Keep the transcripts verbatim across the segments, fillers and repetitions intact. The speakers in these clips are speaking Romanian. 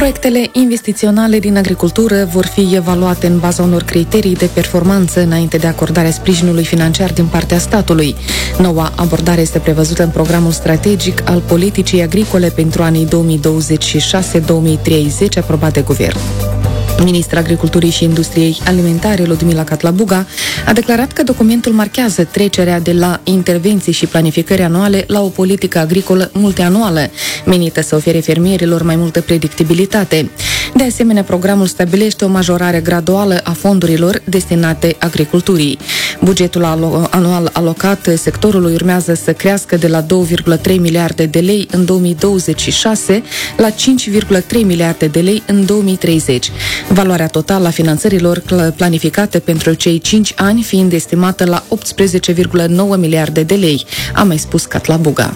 Proiectele investiționale din agricultură vor fi evaluate în baza unor criterii de performanță înainte de acordarea sprijinului financiar din partea statului. Noua abordare este prevăzută în programul strategic al politicii agricole pentru anii două mii douăzeci și șase două mii treizeci, aprobat de guvern. Ministra Agriculturii și Industriei Alimentare, Ludmila Catlabuga, a declarat că documentul marchează trecerea de la intervenții și planificări anuale la o politică agricolă multianuală, menită să ofere fermierilor mai multă predictibilitate. De asemenea, programul stabilește o majorare graduală a fondurilor destinate agriculturii. Bugetul anual alocat sectorului urmează să crească de la două virgulă trei miliarde de lei în două mii douăzeci și șase la cinci virgulă trei miliarde de lei în două mii treizeci. Valoarea totală a finanțărilor planificate pentru cei cinci ani fiind estimată la optsprezece virgulă nouă miliarde de lei, a mai spus Catlabuga.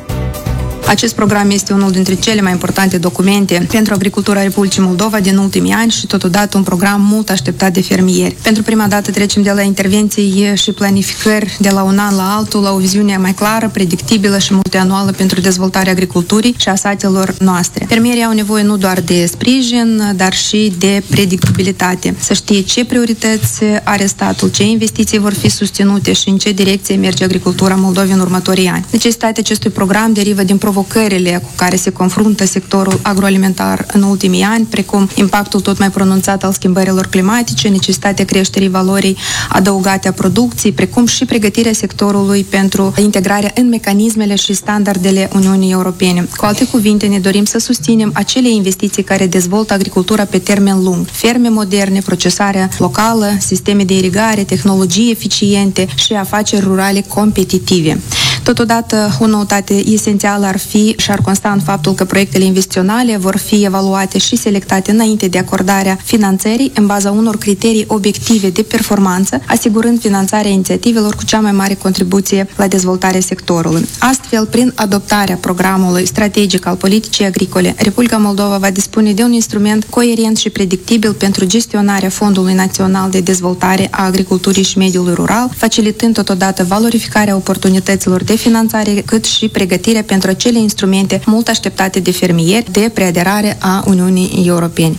Acest program este unul dintre cele mai importante documente pentru agricultura Republicii Moldova din ultimii ani și totodată un program mult așteptat de fermieri. Pentru prima dată trecem de la intervenții și planificări de la un an la altul la o viziune mai clară, predictibilă și multianuală pentru dezvoltarea agriculturii și a satelor noastre. Fermierii au nevoie nu doar de sprijin, dar și de predictibilitate. Să știe ce priorități are statul, ce investiții vor fi susținute și în ce direcție merge agricultura Moldovei în următorii ani. Necesitatea acestui program derivă din provocările cu care se confruntă sectorul agroalimentar în ultimii ani, precum impactul tot mai pronunțat al schimbărilor climatice, necesitatea creșterii valorii adăugate a producției, precum și pregătirea sectorului pentru integrarea în mecanismele și standardele Uniunii Europene. Cu alte cuvinte, ne dorim să susținem acele investiții care dezvoltă agricultura pe termen lung, ferme moderne, procesarea locală, sisteme de irigare, tehnologii eficiente și afaceri rurale competitive. Totodată, o noutate esențială ar fi și ar consta în faptul că proiectele investiționale vor fi evaluate și selectate înainte de acordarea finanțării în baza unor criterii obiective de performanță, asigurând finanțarea inițiativelor cu cea mai mare contribuție la dezvoltarea sectorului. Astfel, prin adoptarea programului strategic al politicii agricole, Republica Moldova va dispune de un instrument coerent și predictibil pentru gestionarea Fondului Național de Dezvoltare a Agriculturii și Mediului Rural, facilitând totodată valorificarea oportunităților de finanțare, cât și pregătirea pentru acele instrumente mult așteptate de fermieri de preaderare a Uniunii Europene.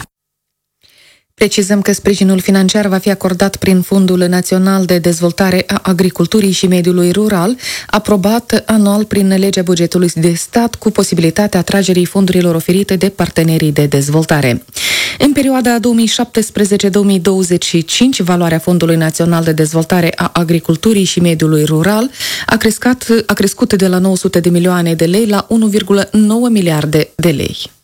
Precizăm că sprijinul financiar va fi acordat prin Fondul Național de Dezvoltare a Agriculturii și Mediului Rural, aprobat anual prin legea bugetului de stat, cu posibilitatea atragerii fondurilor oferite de partenerii de dezvoltare. În perioada două mii șaptesprezece două mii douăzeci și cinci, valoarea Fondului Național de Dezvoltare a Agriculturii și Mediului Rural a crescut, a crescut de la nouă sute de milioane de lei la unu virgulă nouă miliarde de lei.